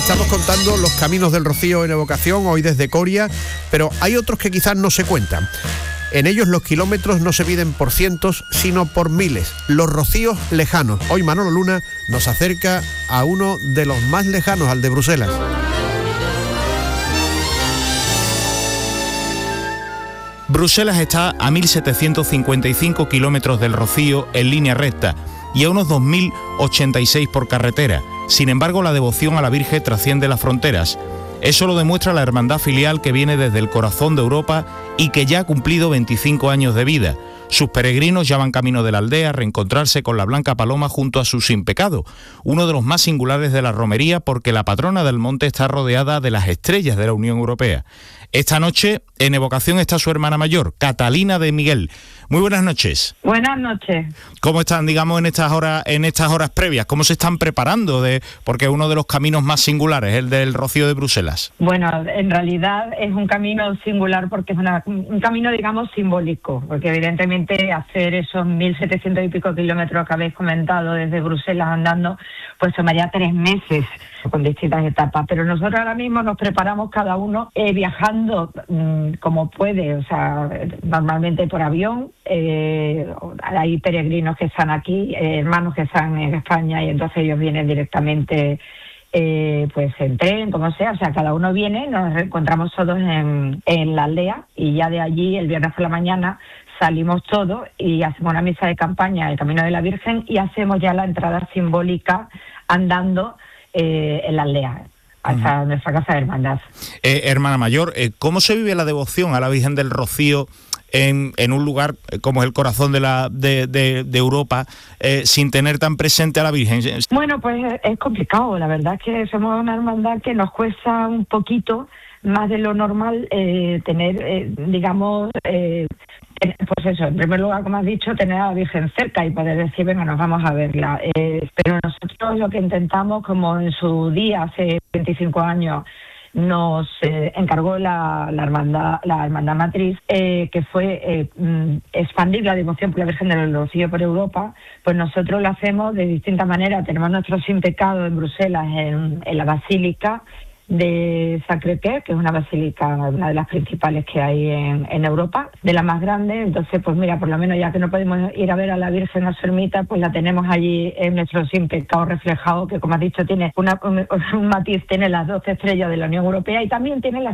estamos contando los caminos del Rocío en evocación, hoy desde Coria, pero hay otros que quizás no se cuentan. En ellos los kilómetros no se miden por cientos, sino por miles. Los rocíos lejanos. Hoy Manolo Luna nos acerca a uno de los más lejanos, al de Bruselas. Bruselas está a 1.755 kilómetros del Rocío en línea recta y a unos 2.086 por carretera. Sin embargo, la devoción a la Virgen trasciende las fronteras. Eso lo demuestra la hermandad filial que viene desde el corazón de Europa y que ya ha cumplido 25 años de vida. Sus peregrinos ya van camino de la aldea a reencontrarse con la Blanca Paloma junto a su Sin Pecado, uno de los más singulares de la romería porque la patrona del monte está rodeada de las estrellas de la Unión Europea. Esta noche en evocación está su hermana mayor, Catalina de Miguel. Muy buenas noches. Buenas noches. ¿Cómo están, digamos, en estas horas previas? ¿Cómo se están preparando? Porque es uno de los caminos más singulares, el del Rocío de Bruselas. Bueno, en realidad es un camino singular porque es un camino, digamos, simbólico, porque evidentemente hacer esos 1.700 y pico kilómetros que habéis comentado desde Bruselas andando, pues tomaría 3 meses con distintas etapas, pero nosotros ahora mismo nos preparamos cada uno viajando como puede, o sea, normalmente por avión. Hay peregrinos que están aquí, hermanos que están en España y entonces ellos vienen directamente pues en tren, como sea, o sea, cada uno viene, nos encontramos todos en la aldea y ya de allí el viernes por la mañana salimos todos y hacemos una misa de campaña, el Camino de la Virgen, y hacemos ya la entrada simbólica andando en la aldea, hasta nuestra casa de hermandad. Hermana mayor, ¿cómo se vive la devoción a la Virgen del Rocío en un lugar como es el corazón de Europa, sin tener tan presente a la Virgen? Bueno, pues es complicado, la verdad es que somos una hermandad que nos cuesta un poquito más de lo normal tener, digamos, pues eso, en primer lugar, como has dicho, tener a la Virgen cerca y poder decir, venga, nos vamos a verla. Pero nosotros lo que intentamos, como en su día, hace 25 años, nos encargó la hermandad matriz, que fue expandir la devoción por la Virgen del Rocío por Europa, pues nosotros lo hacemos de distintas maneras. Tenemos nuestro Sin Pecado en Bruselas, en la Basílica de Sacré-Cœur, que es una basílica, una de las principales que hay en Europa, de la más grande. Entonces, pues mira, por lo menos ya que no podemos ir a ver a la Virgen a su ermita, pues la tenemos allí en nuestro Sin Pecado reflejado, que como has dicho tiene un matiz, tiene las 12 estrellas de la Unión Europea y también tiene las